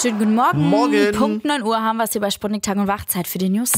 Schönen guten Morgen. Morgen. Punkt 9 Uhr haben wir es hier bei Sputnik Tag und Wach. Zeit für die News.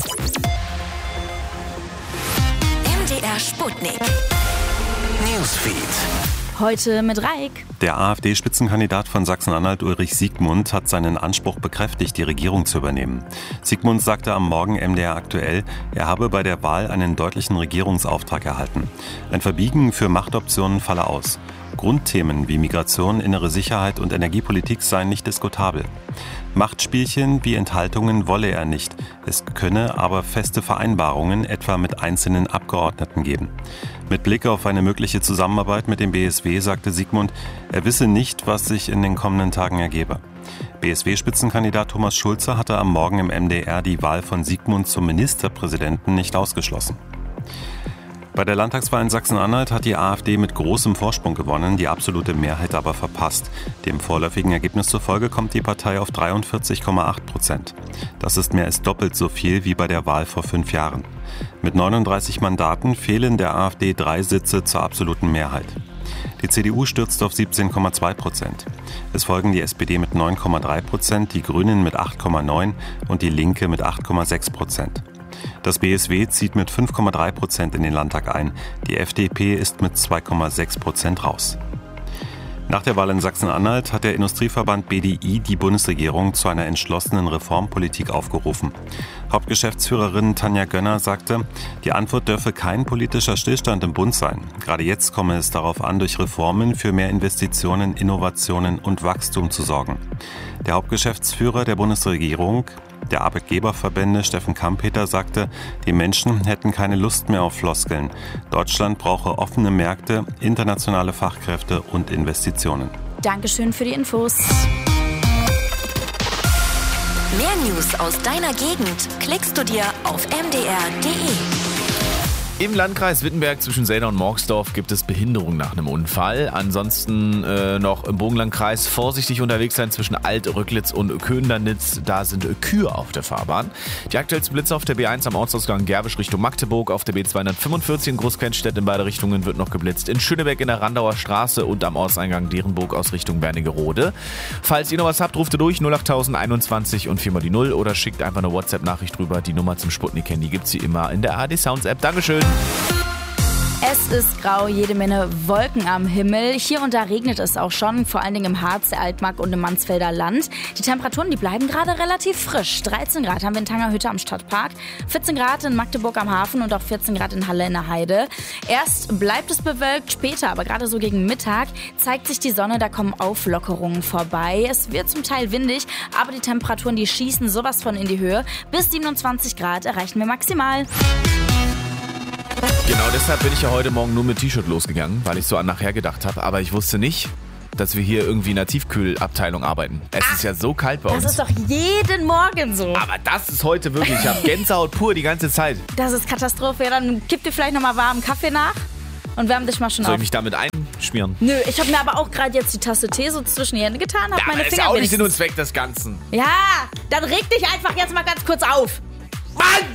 MDR Sputnik. Newsfeed. Heute mit Raik. Der AfD-Spitzenkandidat von Sachsen-Anhalt Ulrich Siegmund hat seinen Anspruch bekräftigt, die Regierung zu übernehmen. Siegmund sagte am Morgen MDR aktuell, er habe bei der Wahl einen deutlichen Regierungsauftrag erhalten. Ein Verbiegen für Machtoptionen falle aus. Grundthemen wie Migration, innere Sicherheit und Energiepolitik seien nicht diskutabel. Machtspielchen wie Enthaltungen wolle er nicht. Es könne aber feste Vereinbarungen, etwa mit einzelnen Abgeordneten, geben. Mit Blick auf eine mögliche Zusammenarbeit mit dem BSW sagte Siegmund, er wisse nicht, was sich in den kommenden Tagen ergebe. BSW-Spitzenkandidat Thomas Schulze hatte am Morgen im MDR die Wahl von Siegmund zum Ministerpräsidenten nicht ausgeschlossen. Bei der Landtagswahl in Sachsen-Anhalt hat die AfD mit großem Vorsprung gewonnen, die absolute Mehrheit aber verpasst. Dem vorläufigen Ergebnis zufolge kommt die Partei auf 43,8%. Das ist mehr als doppelt so viel wie bei der Wahl vor 5 Jahren. Mit 39 Mandaten fehlen der AfD 3 Sitze zur absoluten Mehrheit. Die CDU stürzt auf 17,2%. Es folgen die SPD mit 9,3%, die Grünen mit 8,9% und die Linke mit 8,6%. Das BSW zieht mit 5,3% in den Landtag ein. Die FDP ist mit 2,6% raus. Nach der Wahl in Sachsen-Anhalt hat der Industrieverband BDI die Bundesregierung zu einer entschlossenen Reformpolitik aufgerufen. Hauptgeschäftsführerin Tanja Gönner sagte, die Antwort dürfe kein politischer Stillstand im Bund sein. Gerade jetzt komme es darauf an, durch Reformen für mehr Investitionen, Innovationen und Wachstum zu sorgen. Der Hauptgeschäftsführer der Bundesregierung, der Arbeitgeberverbände Steffen Kampeter, sagte, die Menschen hätten keine Lust mehr auf Floskeln. Deutschland brauche offene Märkte, internationale Fachkräfte und Investitionen. Dankeschön für die Infos. Mehr News aus deiner Gegend klickst du dir auf mdr.de. Im Landkreis Wittenberg zwischen Selder und Morgsdorf gibt es Behinderung nach einem Unfall. Ansonsten noch im Bogenlandkreis vorsichtig unterwegs sein zwischen Alt-Rücklitz und Köndernitz. Da sind Kühe auf der Fahrbahn. Die aktuellsten Blitze auf der B1 am Ortsausgang Gerwisch Richtung Magdeburg. Auf der B245 in Großquentstedt in beide Richtungen wird noch geblitzt. In Schönebeck in der Randauer Straße und am Ortseingang Derenburg aus Richtung Wernigerode. Falls ihr noch was habt, ruft ihr durch 08021 und 4 mal die 0 oder schickt einfach eine WhatsApp-Nachricht rüber. Die Nummer zum Sputnik-Handy gibt sie immer in der ARD Sounds App. Dankeschön. Es ist grau, jede Menge Wolken am Himmel. Hier und da regnet es auch schon, vor allen Dingen im Harz, der Altmark und im Mansfelder Land. Die Temperaturen, die bleiben gerade relativ frisch. 13 Grad haben wir in Tangerhütte am Stadtpark, 14 Grad in Magdeburg am Hafen und auch 14 Grad in Halle in der Heide. Erst bleibt es bewölkt, später, aber gerade so gegen Mittag, zeigt sich die Sonne, da kommen Auflockerungen vorbei. Es wird zum Teil windig, aber die Temperaturen, die schießen sowas von in die Höhe. Bis 27 Grad erreichen wir maximal. Genau deshalb bin ich ja heute Morgen nur mit T-Shirt losgegangen, weil ich so an nachher gedacht habe. Aber ich wusste nicht, dass wir hier irgendwie in der Tiefkühlabteilung arbeiten. Es ist ja so kalt bei uns. Das ist doch jeden Morgen so. Aber das ist heute wirklich, ich habe Gänsehaut pur die ganze Zeit. Das ist Katastrophe. Ja, dann kipp dir vielleicht nochmal warmen Kaffee nach und wärm dich mal schon Soll auf. ich mich damit einschmieren? Nö, ich habe mir aber auch gerade jetzt die Tasse Tee so zwischen die Hände getan, hab Ja, meine aber das ist Finger ja auch nicht Sinn wenigstens- und Zweck des Ganzen. Ja, dann reg dich einfach jetzt mal ganz kurz auf. Mann!